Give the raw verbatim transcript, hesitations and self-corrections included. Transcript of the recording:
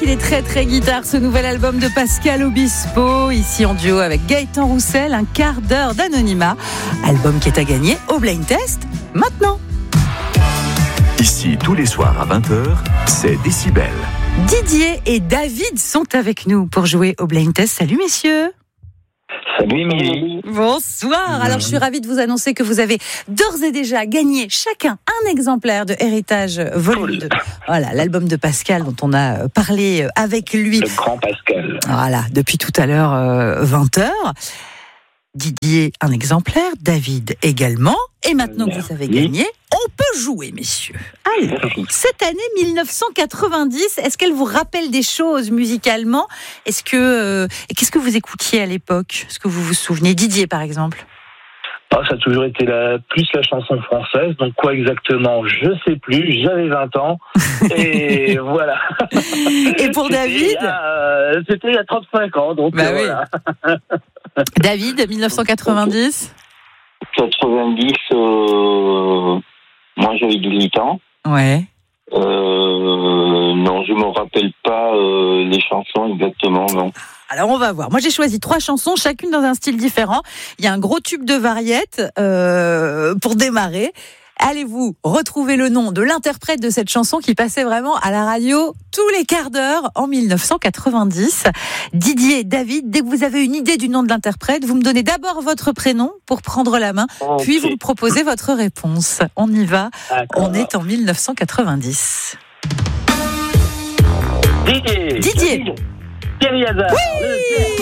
qu'il est très très guitare, ce nouvel album de Pascal Obispo, ici en duo avec Gaëtan Roussel, un quart d'heure d'anonymat. Album qui est à gagner au Blind Test, maintenant. Ici, tous les soirs à vingt heures, c'est Décibel. Didier et David sont avec nous pour jouer au Blind Test. Salut messieurs. Salut Émilie. Bonsoir. Alors je suis ravie de vous annoncer que vous avez d'ores et déjà gagné chacun un exemplaire de Héritage Volume deux. Voilà, l'album de Pascal dont on a parlé avec lui. Le grand Pascal. Voilà, depuis tout à l'heure, euh, vingt heures. Didier, un exemplaire, David également. Et maintenant Merci. que vous avez gagné, on peut jouer, messieurs. Alors, cette année dix-neuf cent quatre-vingt-dix, est-ce qu'elle vous rappelle des choses musicalement ? Est-ce que euh, et qu'est-ce que vous écoutiez à l'époque ? Est-ce que vous vous souvenez ? Didier, par exemple. Oh, ça a toujours été la, plus la chanson française. Donc quoi exactement ? Je sais plus. J'avais vingt ans. Et voilà. Et pour c'était David il y a, euh, C'était il y a trente-cinq ans. Donc bah euh, oui. voilà. David, dix-neuf cent quatre-vingt-dix quatre-vingt-dix, euh, moi j'avais dix-huit ans. Ouais. Euh, non, je me rappelle pas euh, les chansons exactement, non. Alors on va voir. Moi j'ai choisi trois chansons, chacune dans un style différent. Il y a un gros tube de variette euh, pour démarrer. Allez-vous retrouver le nom de l'interprète de cette chanson qui passait vraiment à la radio tous les quarts d'heure en dix-neuf cent quatre-vingt-dix. Didier, David, dès que vous avez une idée du nom de l'interprète, vous me donnez d'abord votre prénom pour prendre la main, okay. Puis vous me proposez votre réponse. On y va. D'accord. On est en dix-neuf cent quatre-vingt-dix. Didier. Didier. Thierry Hazard. Oui.